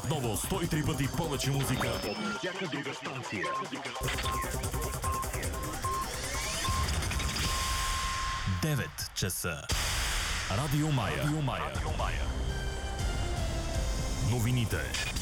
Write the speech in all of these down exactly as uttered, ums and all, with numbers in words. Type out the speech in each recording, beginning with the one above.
Отново сто и три пъти повече музика. Всяка друга станция. девет часа. Радио Мая. Радио Мая. Радио Мая. Новините.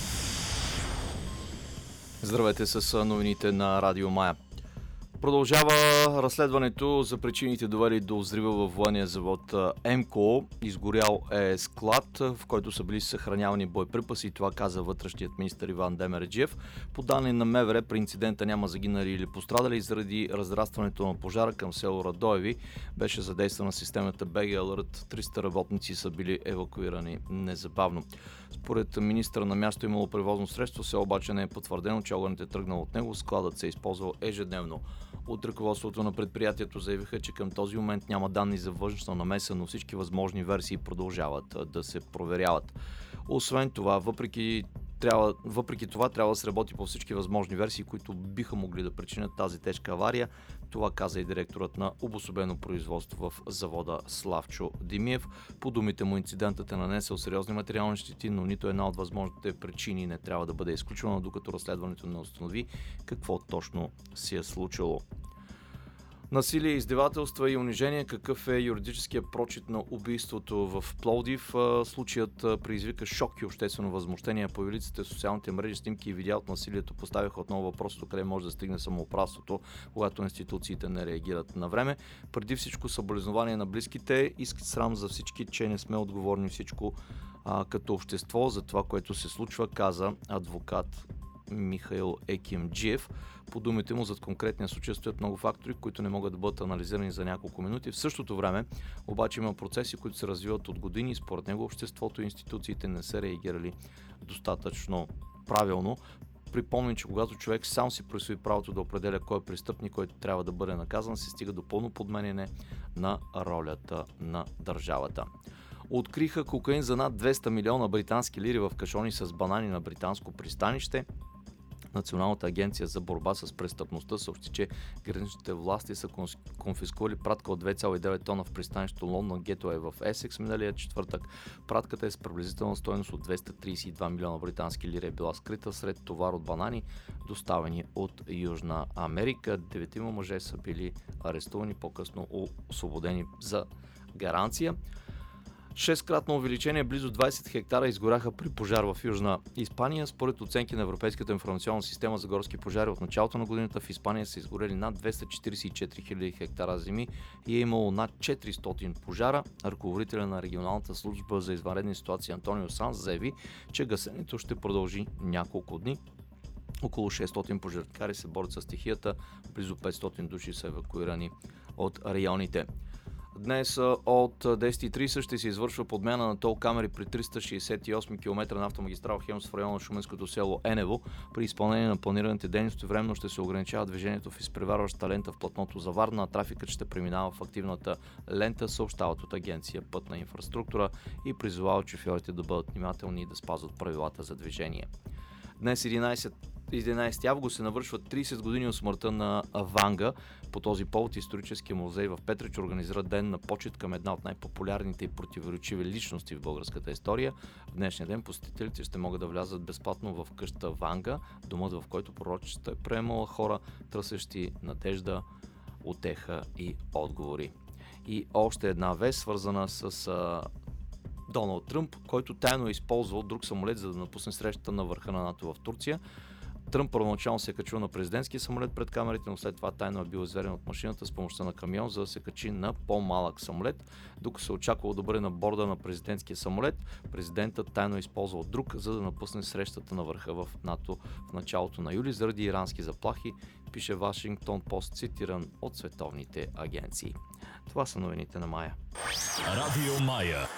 Здравейте с новините на Радио Мая. Продължава разследването за причините довели до взрива във военния завод ЕМКО. Изгорял е склад, в който са били съхранявани боеприпаси. Това каза вътрешният министър Иван Демерджиев. По данни на МВР при инцидента няма загинали или пострадали. Заради разрастването на пожара към село Радоеви беше задействана системата би джи Alert. триста работници са били евакуирани незабавно. Според министъра на място имало превозно средство, все обаче не е потвърдено, че огънят е тръгнал от него. Складът се е използвал ежедневно. От ръководството на предприятието заявиха, че към този момент няма данни за външна намеса, но всички възможни версии продължават да се проверяват. Освен това, въпреки, трябва, въпреки това трябва да се работи по всички възможни версии, които биха могли да причинят тази тежка авария. Това каза и директорът на обособено производство в завода Славчо Димиев. По думите му, инцидентът е нанесъл сериозни материални щети, но нито една от възможните причини не трябва да бъде изключвана, докато разследването не установи какво точно се е случило. Насилие, издевателства и унижение. Какъв е юридическият прочит на убийството в Пловдив? Случаят предизвика шок и обществено възмущение. По улиците, социалните мрежи, снимки и видеа от насилието поставяха отново въпросото къде може да стигне самоуправството, когато институциите не реагират на време. Преди всичко съболезнование на близките и срам за всички, че не сме отговорни всичко а, като общество за това, което се случва, каза адвокат Михаил Екимджиев. По думите му, зад конкретния случай стоят много фактори, които не могат да бъдат анализирани за няколко минути. В същото време обаче има процеси, които се развиват от години и според него обществото и институциите не са реагирали достатъчно правилно. Припомням, че когато човек сам си присвои правото да определя кой е престъпник, който трябва да бъде наказан, се стига до пълно подменяне на ролята на държавата. Откриха кокаин за над двеста милиона британски лири в кашони с банани на британско пристанище. Националната агенция за борба с престъпността съобщи, че граничните власти са конфискували пратка от две цяло и девет тона в пристанището Лондон Гетуей в Есекс миналия четвъртък. Пратката е с приблизителна стойност от двеста тридесет и два милиона британски лири. Е била скрита сред товар от банани, доставени от Южна Америка. Деветима мъже са били арестувани, по-късно освободени за гаранция. Шесткратно увеличение, близо двадесет хектара изгоряха при пожар в Южна Испания. Според оценки на Европейската информационна система за горски пожари от началото на годината в Испания са изгорели над двеста четиридесет и четири хиляди хектара земи и е имало над четиристотин пожара. Ръководителя на регионалната служба за извънредни ситуации Антонио Санс заяви, че гасенето ще продължи няколко дни. Около шестстотин пожарникари се борят с стихията, близо петстотин души са евакуирани от районите. Днес от десет и тридесет ще се извършва подмяна на тол камери при триста шестдесет и осем километра на автомагистрала Хемус в района на шуменското село Енево. При изпълнение на планираните дейности временно ще се ограничава движението в изпреварваща лента в платното за Варна, а трафикът ще преминава в активната лента, съобщават от агенция Пътна инфраструктура и призовават шофьорите да бъдат внимателни и да спазват правилата за движение. Днес единадесети август се навършват тридесет години от смъртта на Ванга. По този повод историческия музей в Петрич организира ден на почет към една от най-популярните и противоречиви личности в българската история. В днешния ден посетителите ще могат да влязат безплатно в къща Ванга, домът, в който пророчицата е приемала хора, търсещи надежда, утеха и отговори. И още една вест, свързана с а, Доналд Тръмп, който тайно е използвал друг самолет, за да напусне срещата на върха на НАТО в Турция. Тръмп първоначално се е качил на президентския самолет пред камерите, но след това тайно е бил изведен от машината с помощта на камион, за да се качи на по-малък самолет. Докато се очаквало да бъде на борда на президентския самолет, президентът тайно е използвал друг, за да напусне срещата на върха в НАТО в началото на юли заради ирански заплахи, пише Вашингтон Пост, цитиран от световните агенции. Това са новините на Мая. Радио Мая.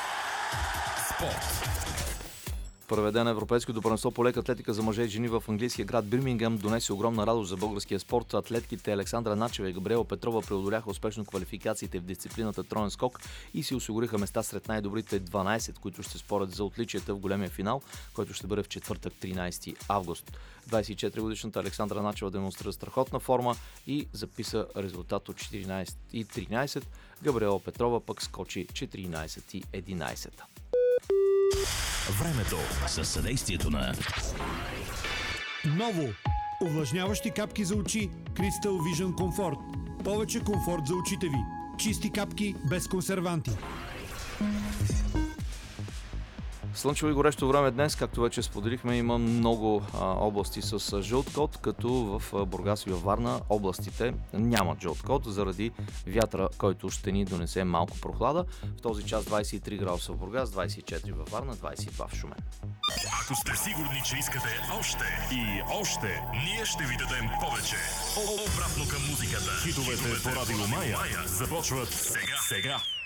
Спорт. Проведена на Европейското първенство по лека атлетика за мъже и жени в английския град Бирмингъм донесе огромна радост за българския спорт. Атлетките Александра Начева и Габриела Петрова преодоляха успешно квалификациите в дисциплината троен скок и си осигуриха места сред най-добрите дванадесет, които ще спорят за отличията в големия финал, който ще бъде в четвъртък, тринадесети август. двадесет и четири годишната Александра Начева демонстрира страхотна форма и записа резултат от четиринадесет и тринадесет. Габриела Петрова пък скочи четиринадесет и единадесет. времето със съдействието на Ново! Увлажняващи капки за очи Crystal Vision Comfort. Повече комфорт за очите ви. Чисти капки без консерванти. Слънчево и горещо време днес, както вече споделихме, има много а, области с а, жълт код, като в а, Бургас и във Варна областите нямат жълт код заради вятъра, който ще ни донесе малко прохлада. В този час двадесет и три градуса в Бургас, двадесет и четири във Варна, двадесет и два в Шумен. Ако сте сигурни, че искате още и още, ние ще ви дадем повече. Обратно към музиката. Хитовете по Радио Мая започват сега. сега.